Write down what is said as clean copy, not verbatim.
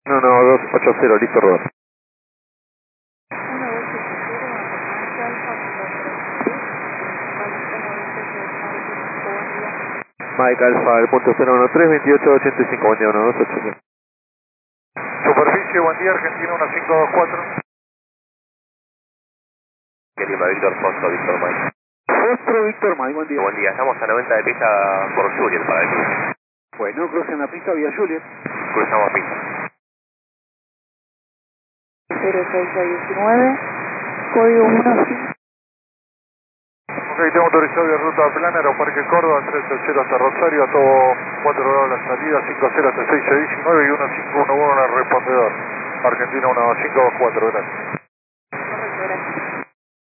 1280, listo, rodar. 1280, Mike Alfa, el punto 013, 2885, buen día, 1280. Superficie, buen día, Argentina 1524. Que Lima, Víctor Foxtrot, Víctor Mike. Foxtrot, Víctor Mike, buen día. Buen día, estamos a 90 de pista por Juliet para el cruce. Bueno, crucen la pista vía Juliet. Cruzamos pista. 0619, código 15. Ok, tengo autorizado de ruta plana, Aeroparque Córdoba, 380 hasta Rosario, a todo 4 grados la salida, 50 hasta 619 y 1511 respondedor. Argentina 1524, gracias.